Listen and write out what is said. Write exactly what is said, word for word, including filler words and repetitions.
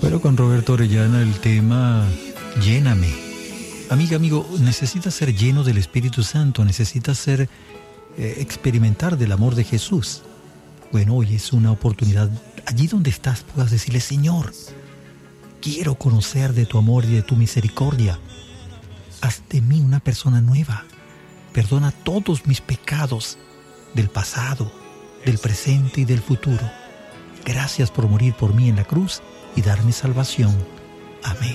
Bueno, con Roberto Orellana el tema Lléname. Amiga, amigo, necesitas ser lleno del Espíritu Santo, necesitas ser, eh, experimentar del amor de Jesús. Bueno, hoy es una oportunidad, allí donde estás puedas decirle: Señor, quiero conocer de tu amor y de tu misericordia. Haz de mí una persona nueva. Perdona todos mis pecados del pasado, del presente y del futuro. Gracias por morir por mí en la cruz y darme salvación. Amén.